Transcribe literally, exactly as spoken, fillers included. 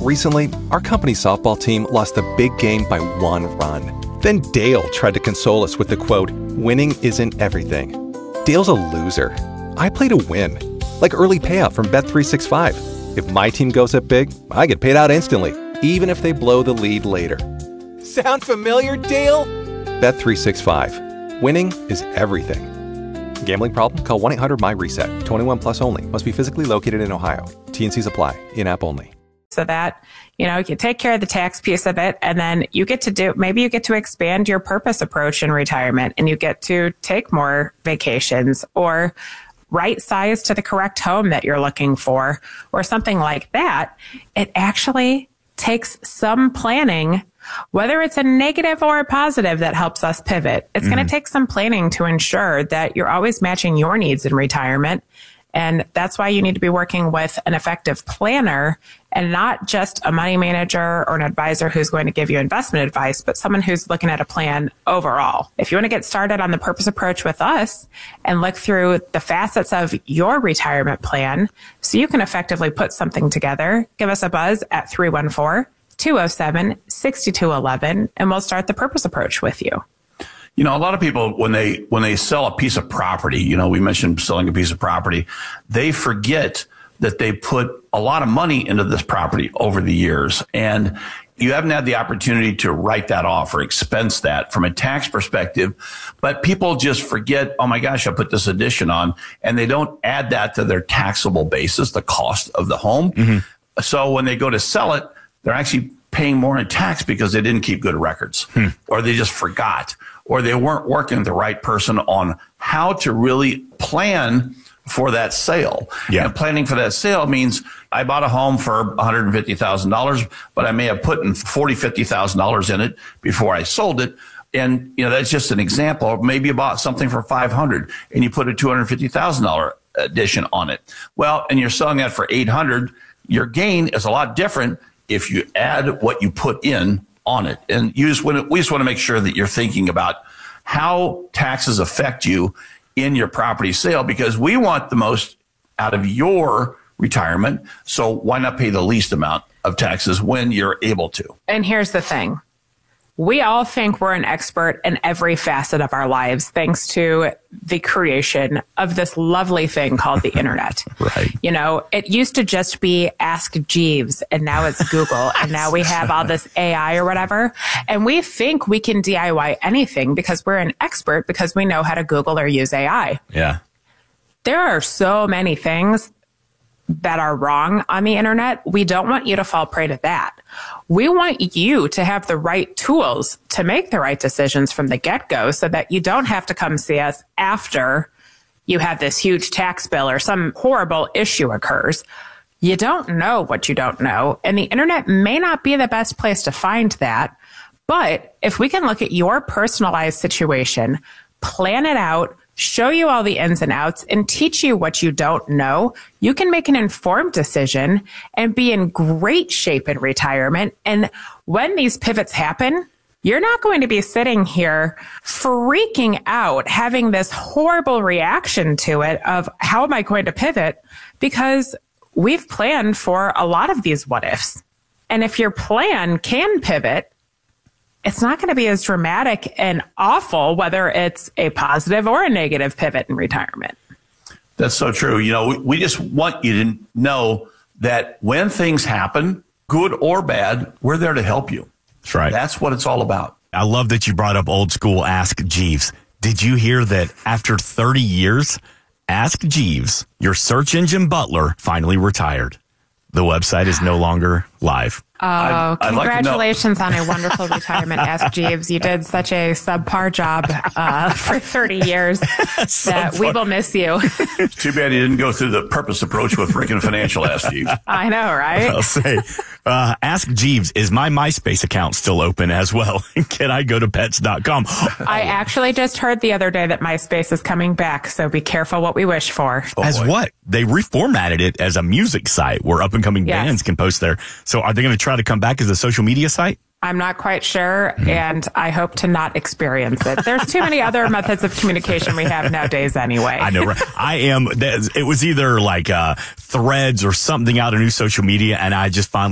Recently, our company softball team lost a big game by one run. Then Dale tried to console us with the quote, "Winning isn't everything." Dale's a loser. I play to win. Like early payout from Bet three sixty-five. If my team goes up big, I get paid out instantly, even if they blow the lead later. Sound familiar, Dale? Bet three sixty-five. Winning is everything. Gambling problem? Call one eight hundred M Y reset. twenty-one plus only. Must be physically located in Ohio. T and Cs apply. In-app only. So that, you know, you take care of the tax piece of it, and then you get to do, maybe you get to expand your purpose approach in retirement, and you get to take more vacations or right size to the correct home that you're looking for or something like that. It actually takes some planning, whether it's a negative or a positive that helps us pivot. It's mm-hmm. going to take some planning to ensure that you're always matching your needs in retirement. And that's why you need to be working with an effective planner and not just a money manager or an advisor who's going to give you investment advice, but someone who's looking at a plan overall. If you want to get started on the purpose approach with us and look through the facets of your retirement plan so you can effectively put something together, give us a buzz at three one four, two oh seven, six two one one and we'll start the purpose approach with you. You know, a lot of people, when they when they sell a piece of property, you know, we mentioned selling a piece of property, they forget that they put a lot of money into this property over the years. And you haven't had the opportunity to write that off or expense that from a tax perspective. But people just forget, oh, my gosh, I put this addition on, and they don't add that to their taxable basis, the cost of the home. Mm-hmm. So when they go to sell it, they're actually paying more in tax because they didn't keep good records hmm. or they just forgot or they weren't working with the right person on how to really plan for that sale. Yeah. And planning for that sale means I bought a home for one hundred fifty thousand dollars, but I may have put in forty thousand dollars, fifty thousand dollars in it before I sold it. And, you know, that's just an example. Maybe you bought something for five hundred dollars and you put a two hundred fifty thousand dollars addition on it. Well, and you're selling that for eight hundred dollars. Your gain is a lot different if you add what you put in on it. And you just want to, we just want to make sure that you're thinking about how taxes affect you in your property sale, because we want the most out of your retirement. So why not pay the least amount of taxes when you're able to? And here's the thing. We all think we're an expert in every facet of our lives, thanks to the creation of this lovely thing called the internet. Right. You know, it used to just be Ask Jeeves, and now it's Google, and now we have all this A I or whatever. And we think we can D I Y anything because we're an expert because we know how to Google or use A I. Yeah. There are so many things that are wrong on the internet. We don't want you to fall prey to that. We want you to have the right tools to make the right decisions from the get-go so that you don't have to come see us after you have this huge tax bill or some horrible issue occurs. You don't know what you don't know, and the internet may not be the best place to find that. But if we can look at your personalized situation, plan it out, show you all the ins and outs, and teach you what you don't know, you can make an informed decision and be in great shape in retirement. And when these pivots happen, you're not going to be sitting here freaking out, having this horrible reaction to it of how am I going to pivot? Because we've planned for a lot of these what ifs. And if your plan can pivot, it's not going to be as dramatic and awful, whether it's a positive or a negative pivot in retirement. That's so true. You know, we, we just want you to know that when things happen, good or bad, we're there to help you. That's right. That's what it's all about. I love that you brought up old school Ask Jeeves. Did you hear that after thirty years, Ask Jeeves, your search engine butler, finally retired? The website is no longer live. Oh, I'd, I'd congratulations like on a wonderful retirement, Ask Jeeves. You did such a subpar job uh, for thirty years that we will miss you. Too bad you didn't go through the purpose approach with Ricken Financial, Ask Jeeves. I know, right? I'll say, uh, Ask Jeeves, is my MySpace account still open as well? Can I go to pets dot com? I actually just heard the other day that MySpace is coming back, so be careful what we wish for. Oh, as boy. What? They reformatted it as a music site where up-and-coming yes. bands can post there. So are they going to try to come back as a social media site? I'm not quite sure, and I hope to not experience it. There's too many other methods of communication we have nowadays anyway. I know, right? I am, it was either like uh, Threads or something out of new social media, and I just finally